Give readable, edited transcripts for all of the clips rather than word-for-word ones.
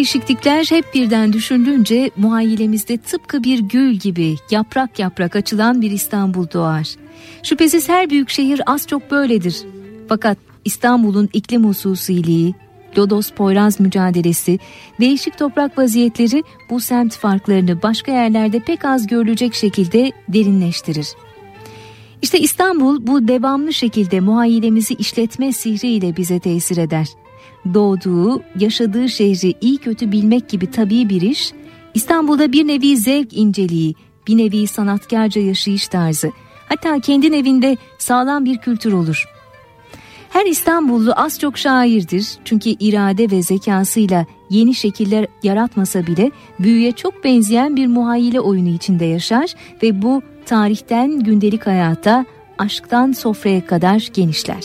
değişiklikler hep birden düşünülünce muhayyilemizde tıpkı bir gül gibi yaprak yaprak açılan bir İstanbul doğar. Şüphesiz her büyük şehir az çok böyledir. Fakat İstanbul'un iklim hususiliği, lodos-poyraz mücadelesi, değişik toprak vaziyetleri bu semt farklarını başka yerlerde pek az görülecek şekilde derinleştirir. İşte İstanbul bu devamlı şekilde muhayyilemizi işletme sihriyle bize tesir eder. Doğduğu, yaşadığı şehri iyi kötü bilmek gibi tabii bir iş, İstanbul'da bir nevi zevk inceliği, bir nevi sanatkarca yaşayış tarzı, hatta kendi evinde sağlam bir kültür olur. Her İstanbullu az çok şairdir, çünkü irade ve zekasıyla yeni şekiller yaratmasa bile büyüye çok benzeyen bir muhayyile oyunu içinde yaşar ve bu tarihten gündelik hayata, aşktan sofraya kadar genişler.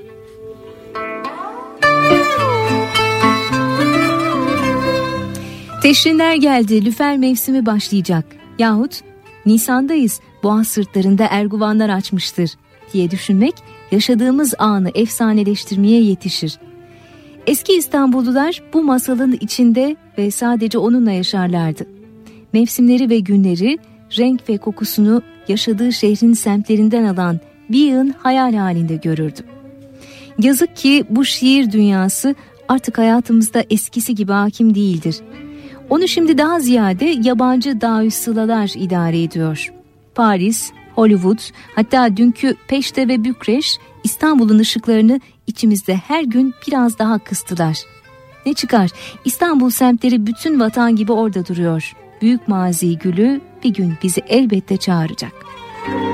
Teşrinler geldi, lüfer mevsimi başlayacak yahut Nisan'dayız, boğaz sırtlarında erguvanlar açmıştır diye düşünmek yaşadığımız anı efsaneleştirmeye yetişir. Eski İstanbullular bu masalın içinde ve sadece onunla yaşarlardı. Mevsimleri ve günleri, renk ve kokusunu yaşadığı şehrin semtlerinden alan bir yığın hayal halinde görürdü. Yazık ki bu şiir dünyası artık hayatımızda eskisi gibi hakim değildir. Onu şimdi daha ziyade yabancı dağüssılalar idare ediyor. Paris, Hollywood, hatta dünkü Peşte ve Bükreş İstanbul'un ışıklarını içimizde her gün biraz daha kıstılar. Ne çıkar? İstanbul semtleri bütün vatan gibi orada duruyor. Büyük mazi gülü bir gün bizi elbette çağıracak.